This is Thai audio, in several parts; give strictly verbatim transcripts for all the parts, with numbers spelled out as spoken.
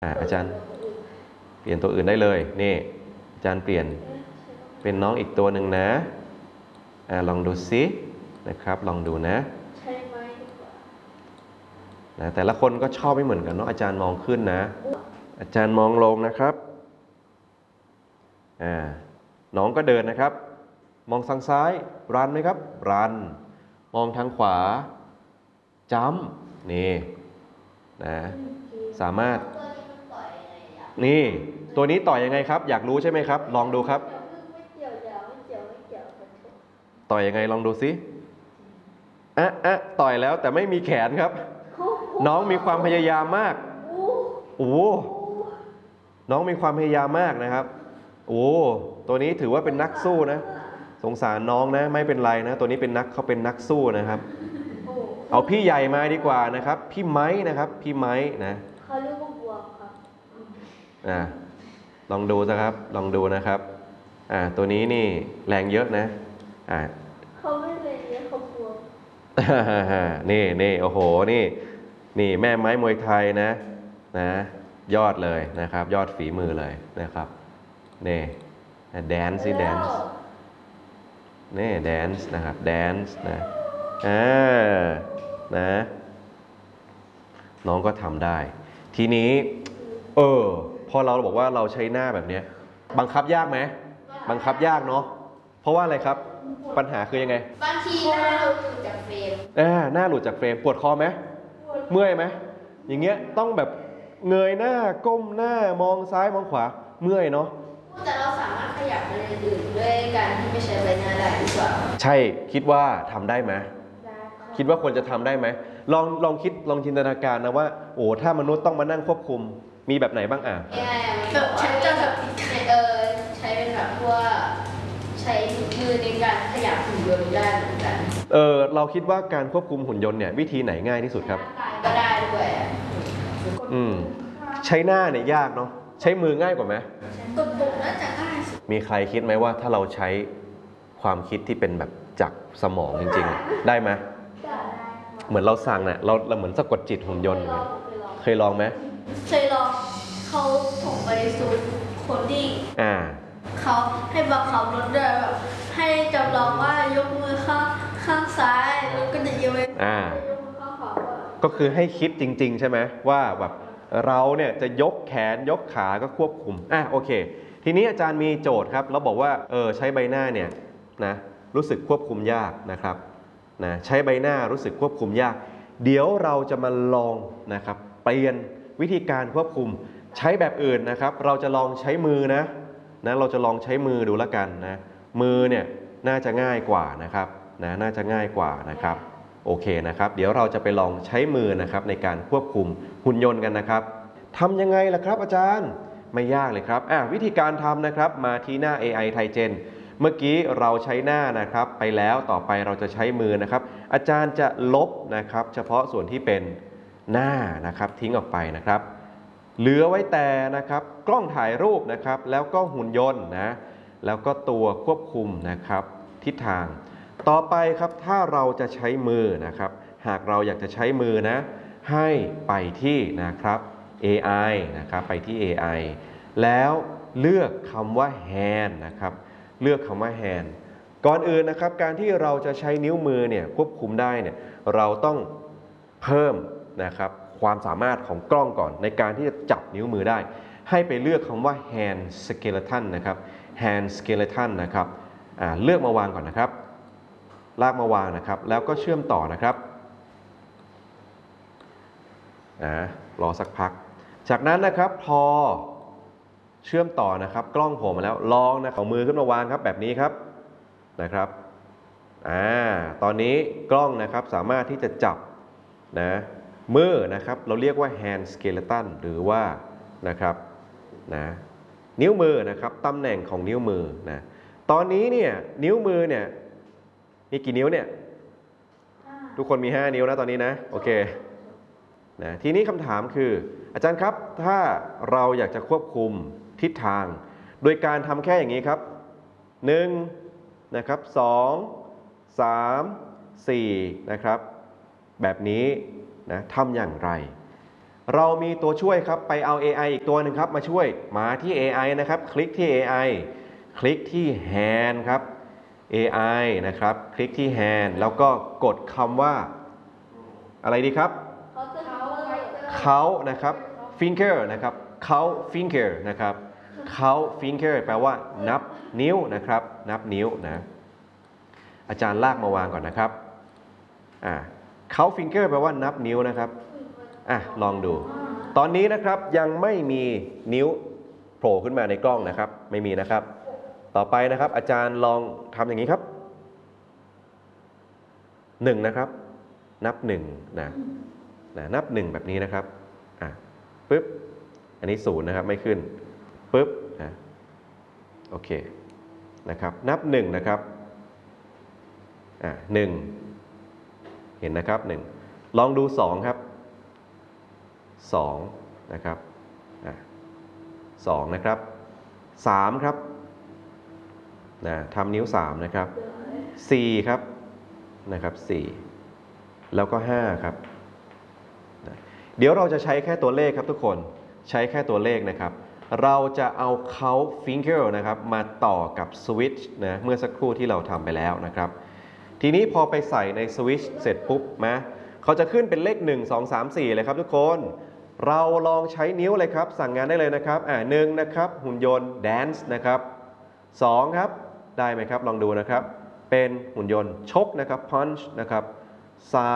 อ่าอาจารย์เปลี่ยนตัวอื่นได้เลยนี่อาจารย์เปลี่ยนเป็นน้องอีกตัวหนึ่งนะอ่าลองดูซินะครับลองดูนะใช่ไหมนะแต่ละคนก็ชอบไม่เหมือนกันเนาะอาจารย์มองขึ้นนะอาจารย์มองลงนะครับอ่าน้องก็เดินนะครับมองทางซ้ายรันไหมครับรันมองทางขวาจัมป์นี่นะสามารถนี่ตัวนี้ต่อยยังไงครับอยากรู้ใช่ไหมครับลองดูครับต่อยยังไงลองดูซิอ่ะอ่ะต่อยแล้วแต่ไม่มีแขนครับน้องมีความพยายามมากโอ้น้องมีความพยายามมากนะครับโอ้ตัวนี้ถือว่าเป็นนักสู้นะสงสารน้องนะไม่เป็นไรนะตัวนี้เป็นนักเขาเป็นนักสู้นะครับเอาพี่ใหญ่มาดีกว่านะครับพี่ไม้นะครับพี่ไม้นะเขาเรียกว่าบวกครับอ่าลองดูนะครับลองดูนะครับอ่าตัวนี้นี่แรงเยอะนะอ่าเขาไม่เลยเยอะเขาบวกนี่นี่โอ้โหนี่นี่แม่ไม้มวยไทยนะนะยอดเลยนะครับยอดฝีมือเลยนะครับนี่แดนซ์สิแดนซ์นี่แดนซ์นะครับแดนซ์นะอ่านะน้องก็ทำได้ทีนี้เออพอเราบอกว่าเราใช้หน้าแบบนี้บังคับยากไหมบังคับยากเนาะเพราะว่าอะไรครับปัญหาคือยังไงบางทีหน้าเราหลุดจากเฟรมอ่าหน้าหลุดจากเฟรมปวดคอไหมเมื่อยไหมอย่างเงี้ยต้องแบบเงยหน้าก้มหน้ามองซ้ายมองขวาเมื่อยเนาะแต่เราสามารถขยับไปเลนอื่นด้วยการที่ไม่ใช้ใบหน้าได้หรือเปล่าใช่คิดว่าทำได้ไหมคิดว่าควรจะทำได้ไหมลองลองคิดลองจินตนาการนะว่าโอ้ถ้ามนุษย์ต้องมานั่งควบคุมมีแบบไหนบ้างอ่ะแบบฉันจะแบบเออใช้เป็นแบบว่าใช้มือในการขยับหุ่นยนต์ได้เหมือนกันเออเราคิดว่าการควบคุมหุ่นยนต์เนี่ยวิธีไหนง่ายที่สุดครับก็ได้ด้วยอืมใช้หน้าเนี่ยยากเนาะใช้มือง่ายกว่าไหมกดปุ่มน่าจะง่ายสุดมีใครคิดไหมว่าถ้าเราใช้ความคิดที่เป็นแบบจากสมองจริงๆได้ไหมเหมือนเราสั่งเนี่ยเราเราเหมือนสะกดจิตหุ่นยนต์เคยลองไหมเคยลองเขาส่งไปสู่โคดดิ้งอ่าเขาให้บังคับรถด้วยแบบให้จำลองว่ายกมือข้างข้างซ้ายแล้วก็จะยกมืออ่าข้างขวาก็คือให้คิดจริงๆใช่ไหมว่าแบบเราเนี่ยจะยกแขนยกขาก็ควบคุมอ่ะโอเคทีนี้อาจารย์มีโจทย์ครับแล้วบอกว่าเออใช้ใบหน้าเนี่ยนะรู้สึกควบคุมยากนะครับนะใช้ใบหน้ารู้สึกควบคุมยากเดี๋ยวเราจะมาลองนะครับเปลี่ยนวิธีการควบคุมใช้แบบอื่นนะครับเราจะลองใช้มือนะนะเราจะลองใช้มือดูละกันนะมือเนี่ยน่าจะง่ายกว่านะครับนะน่าจะง่ายกว่านะครับโอเคนะครับเดี๋ยวเราจะไปลองใช้มือนะครับในการควบคุมหุ่นยนต์กันนะครับทำยังไงล่ะครับอาจารย์ไม่ยากเลยครับอ่ะวิธีการทำนะครับมาที่หน้า เอ ไอ Tigen เมื่อกี้เราใช้หน้านะครับไปแล้วต่อไปเราจะใช้มือนะครับอาจารย์จะลบนะครับเฉพาะส่วนที่เป็นหน้านะครับทิ้งออกไปนะครับเหลือไว้แต่นะครับกล้องถ่ายรูปนะครับแล้วก็หุ่นยนต์นะแล้วก็ตัวควบคุมนะครับทิศทางต่อไปครับถ้าเราจะใช้มือนะครับหากเราอยากจะใช้มือนะให้ไปที่นะครับ เอ ไอ นะครับไปที่ เอ ไอ แล้วเลือกคำว่า hand นะครับเลือกคำว่า hand ก่อนอื่นนะครับการที่เราจะใช้นิ้วมือเนี่ยควบคุมได้เนี่ยเราต้องเพิ่มนะครับความสามารถของกล้องก่อนในการที่จะจับนิ้วมือได้ให้ไปเลือกคำว่า hand skeleton นะครับ hand skeleton นะครับเลือกมาวางก่อนนะครับลากมาวางนะครับแล้วก็เชื่อมต่อนะครับอ่ารอสักพักจากนั้นนะครับพอเชื่อมต่อนะครับกล้องโผล่มาแล้วลองนะเอามือขึ้นมาวางครับแบบนี้ครับนะครับอ่าตอนนี้กล้องนะครับสามารถที่จะจับนะมือนะครับเราเรียกว่า hand skeleton หรือว่านะครับนะนิ้วมือนะครับตำแหน่งของนิ้วมือนะตอนนี้เนี่ยนิ้วมือเนี่ยมีกี่นิ้วเนี่ยทุกคนมีห้านิ้วนะตอนนี้นะโอเคนะทีนี้คำถามคืออาจารย์ครับถ้าเราอยากจะควบคุมทิศทางโดยการทำแค่อย่างนี้ครับหนึ่งนะครับสองสามสี่นะครับแบบนี้นะทำอย่างไรเรามีตัวช่วยครับไปเอา เอ ไอ อีกตัวหนึ่งครับมาช่วยมาที่ เอ ไอ นะครับคลิกที่ เอ ไอ คลิกที่ hand ครับ เอ ไอ นะครับคลิกที่ hand แล้วก็กดคำว่าอะไรดีครับเขานะครับ finger นะครับเขา finger นะครับเขา finger แปลว่านับนิ้วนะครับนับนิ้วนะอาจารย์ลากมาวางก่อนนะครับอ่าเขา finger แปลว่านับนิ้วนะครับอ่ะลองดูตอนนี้นะครับยังไม่มีนิ้วโผล่ขึ้นมาในกล้องนะครับไม่มีนะครับต่อไปนะครับอาจารย์ลองทำอย่างนี้ครับหนึ่งนะครับนับหนึ่งนะนะนับหนึ่งแบบนี้นะครับอ่ะปึ๊บอันนี้ศูนย์นะครับไม่ขึ้นปึ๊บนะโอเคนะครับนับหนึ่งนะครับอ่ะหนึ่งเห็นนะครับหนึ่งลองดูสองครับสองนะครับอ่ะสองนะครับสามครับนะทำนิ้วสามนะครับสี่ครับนะครับสี่แล้วก็ห้าครับนะเดี๋ยวเราจะใช้แค่ตัวเลขครับทุกคนใช้แค่ตัวเลขนะครับเราจะเอา count finger นะครับมาต่อกับ switch นะเมื่อสักครู่ที่เราทำไปแล้วนะครับทีนี้พอไปใส่ใน switch เสร็จปุ๊บนะเขาจะขึ้นเป็นเลขหนึ่ง สอง สาม สี่เลยครับทุกคนเราลองใช้นิ้วเลยครับสั่งงานได้เลยนะครับอ่าหนึ่งนะครับหุ่นยนต์ dance นะครับสองครับได้ไหมครับลองดูนะครับเป็นหุ่นยนต์ชกนะครับ punch นะครับสาม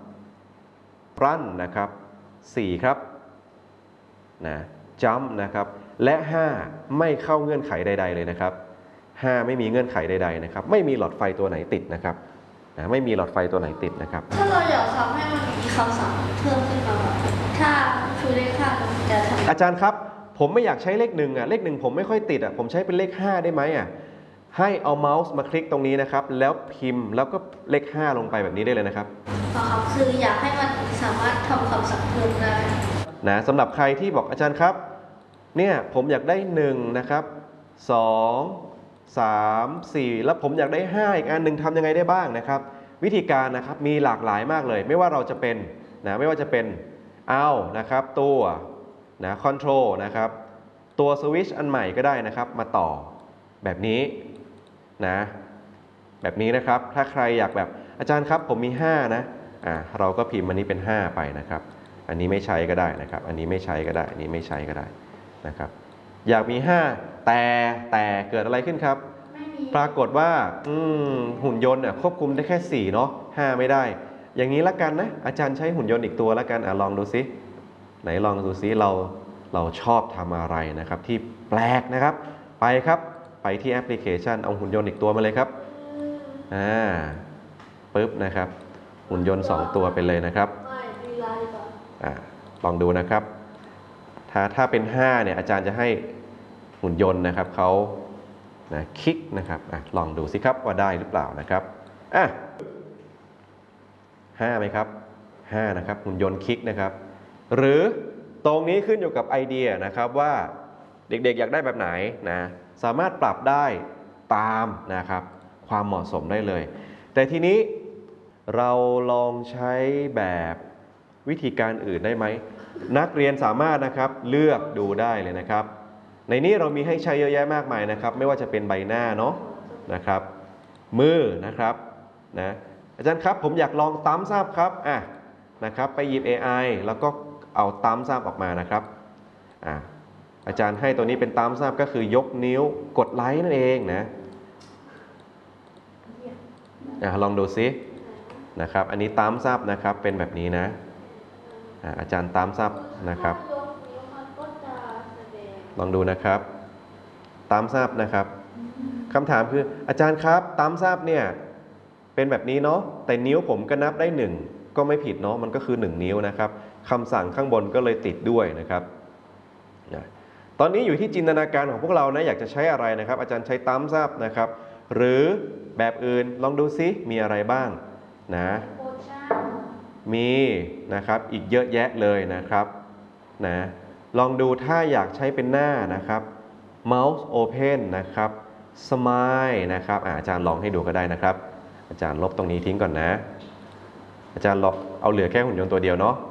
run นะครับสี่ครับนะ jump นะครับและห้าไม่เข้าเงื่อนไขใดๆเลยนะครับห้าไม่มีเงื่อนไขใดๆนะครับไม่มีหลอดไฟตัวไหนติดนะครับนะไม่มีหลอดไฟตัวไหนติดนะครับถ้าเราอยากทำให้มันมีคำสั่งเพิ่มขึ้นมาถ้าชูเลขห้าจะทำอาจารย์ครับผมไม่อยากใช้เลขหนึ่งอ่ะเลขหนึ่งผมไม่ค่อยติดอ่ะผมใช้เป็นเลขห้าได้ไหมอ่ะให้เอาเมาส์มาคลิกตรงนี้นะครับแล้วพิมพ์แล้วก็เลขห้าลงไปแบบนี้ได้เลยนะครับครับคืออยากให้มันสามารถทำคำสั่งเพิ่มได้นะสำหรับใครที่บอกอาจารย์ครับเนี่ยผมอยากได้หนึ่งนะครับสองสามสี่แล้วผมอยากได้ห้าอีกอันหนึ่งทำยังไงได้บ้างนะครับวิธีการนะครับมีหลากหลายมากเลยไม่ว่าเราจะเป็นนะไม่ว่าจะเป็นเอานะครับตัวนะคอนโทรลนะครับตัวสวิตช์อันใหม่ก็ได้นะครับมาต่อแบบนี้นะแบบนี้นะครับถ้าใครอยากแบบอาจารย์ครับผมมีห้านะอ่าเราก็พิมพ์อันนี้เป็นห้าไปนะครับอันนี้ไม่ใช้ก็ได้นะครับอันนี้ไม่ใช้ก็ได้อันนี้ไม่ใช้ก็ได้นะครับอยากมีห้าแต่แต่เกิดอะไรขึ้นครับปรากฏว่าหุ่นยนต์ควบคุมได้แค่สี่เนาะห้าไม่ได้อย่างนี้ละกันนะอาจารย์ใช้หุ่นยนต์อีกตัวละกันอ่ะลองดูซิไหนลองดูซิเราเราชอบทำอะไรนะครับที่แปลกนะครับไปครับไปที่แอปพลิเคชันเอาหุ่นยนต์อีกตัวมาเลยครับอ่าปึ๊บนะครับหุ่นยนต์สองตัวไปเลยนะครับอ่าลองดูนะครับถ้าถ้าเป็นห้าเนี่ยอาจารย์จะให้หุ่นยนต์นะครับเขานะคลิกนะครับอ่ะลองดูสิครับว่าได้หรือเปล่านะครับอ่ะห้าไหมครับห้านะครับหุ่นยนต์คลิกนะครับหรือตรงนี้ขึ้นอยู่กับไอเดียนะครับว่าเด็กๆอยากได้แบบไหนนะสามารถปรับได้ตามนะครับความเหมาะสมได้เลยแต่ทีนี้เราลองใช้แบบวิธีการอื่นได้ไหมนักเรียนสามารถนะครับเลือกดูได้เลยนะครับในนี้เรามีให้ใช้เยอะแยะมากมายนะครับไม่ว่าจะเป็นใบหน้าเนาะนะครับมือนะครับนะอาจารย์ครับผมอยากลองตั้มซับครับอ่ะนะครับไปหยิบ เอ ไอ แล้วก็เอาตั้มซับออกมานะครับอ่ะอาจารย์ให้ตัวนี้เป็นตั้มซับก็คือยกนิ้วกดไลค์นั่นเองนะอ่ะลองดูซินะครับอันนี้ตั้มซับนะครับเป็นแบบนี้นะอาจารย์ตั้มซับนะครับลองดูนะครับตามทราบนะครับคำถามคืออาจารย์ครับตามทราบเนี่ยเป็นแบบนี้เนาะแต่นิ้วผมก็นับได้หนึ่งก็ไม่ผิดเนาะมันก็คือหนึ่งนิ้วนะครับคำสั่งข้างบนก็เลยติดด้วยนะครับตอนนี้อยู่ที่จินตนาการของพวกเรานะอยากจะใช้อะไรนะครับอาจารย์ใช้ตามทราบนะครับหรือแบบอื่นลองดูซิมีอะไรบ้างนะมีนะครับอีกเยอะแยะเลยนะครับนะลองดูถ้าอยากใช้เป็นหน้านะครับ Mouse Open นะครับ Smile นะครับอาจารย์ลองให้ดูก็ได้นะครับอาจารย์ลบตรงนี้ทิ้งก่อนนะอาจารย์ลบเอาเหลือแค่หุ่นยนต์ตัวเดียวเนาะ